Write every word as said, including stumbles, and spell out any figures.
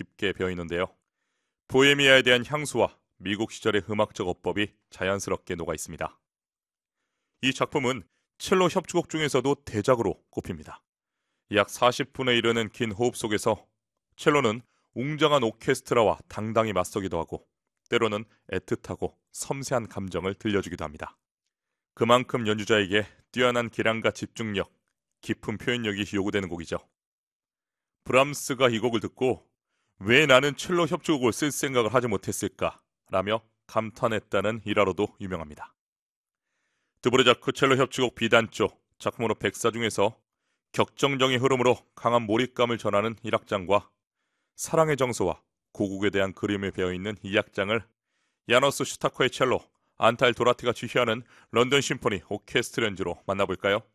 깊게 배어 있는데요. 보헤미아에 대한 향수와 미국 시절의 음악적 어법이 자연스럽게 녹아 있습니다. 이 작품은 첼로 협주곡 중에서도 대작으로 꼽힙니다. 약 사십 분에 이르는 긴 호흡 속에서 첼로는 웅장한 오케스트라와 당당히 맞서기도 하고 때로는 애틋하고 섬세한 감정을 들려주기도 합니다. 그만큼 연주자에게 뛰어난 기량과 집중력, 깊은 표현력이 요구되는 곡이죠. 브람스가 이 곡을 듣고 왜 나는 첼로 협주곡을 쓸 생각을 하지 못했을까 라며 감탄했다는 일화로도 유명합니다. 드보르자크 첼로 협주곡 비단조 작품으로 백사 중에서 격정적인 흐름으로 강한 몰입감을 전하는 일 악장과 사랑의 정서와 고국에 대한 그림을 배어있는 이 악장을 야노스 슈타코의 첼로, 안탈 도라티가 지휘하는 런던 심포니 오케스트라 연주로 만나볼까요?